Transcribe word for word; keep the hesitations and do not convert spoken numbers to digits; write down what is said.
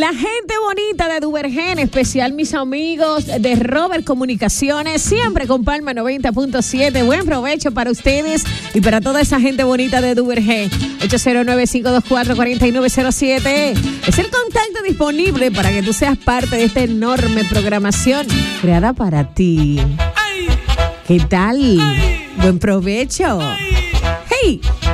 La gente bonita de Duvergé, en especial mis amigos de Robert Comunicaciones, siempre con Palma noventa punto siete. Buen provecho para ustedes y para toda esa gente bonita de Duvergé. ocho cero nueve, cinco dos cuatro, cuatro nueve cero siete es el contacto disponible para que tú seas parte de esta enorme programación creada para ti. ¿Qué tal? Buen provecho. Hey.